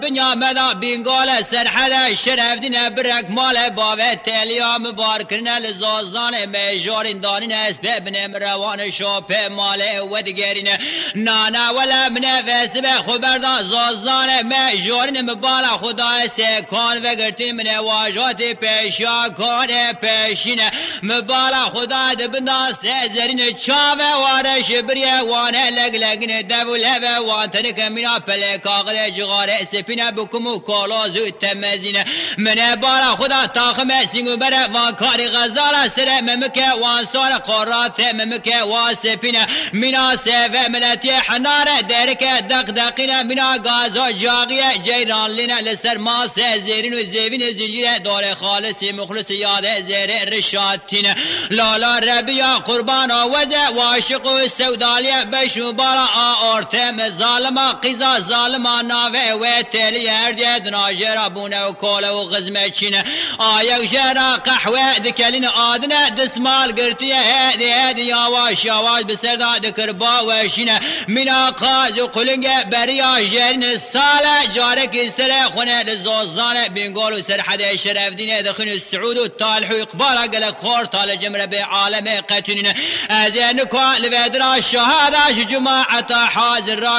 بنیا مدا بینگال سرحد شرف دین برک مال باوه تلیا مبار کرنه لزازدان میجارین دانین اسبه بنم روان شاپه مال و دیگرین نانا ولا من وسبه خبردان زازدان میجارین مبالا خدا سکان و گرتین من واجات پیشیا کان پیشین مبالا خدا دبنا سزرین چاوه وارش بریه وانه لگ لگین دوله و وانتنک مینا پلکاغل جغاره سپینه بکمو کالا زود تمزینه من بارا خدا تاخمه سینگو بره وان کاری غزاله سره ممکه وان سار قرات ممکه وان سپینه مینا سوه ملتی حناره درک دق دقینه مینا گازا جاقیه جیران لینه لسر ماس زیرین و زیوین زنجیره دار خالصی مخلص یاده زیر رشاتینه لالا ربیا قربان آوزه واشق و سودالیه بشو بارا آورتم ظالما قیزا ظالما ناوه و تلی هردیه دناجرا بونه و کول و غزمه چینه آیک جرا قحوه دکلین آدنه دسمال گرتیه هدی یاواش یاواش بسردا دکر باوشینه مینا قاز و قلنگ بریا جرین ساله جارک سر خونه لزوزانه بینگول و سرحده شرف دینه دخین السعود و طالح و اقبالا قلق خور طال جمره به عالم قتنین از نکوال ودرا شهاده جماعت حاضر را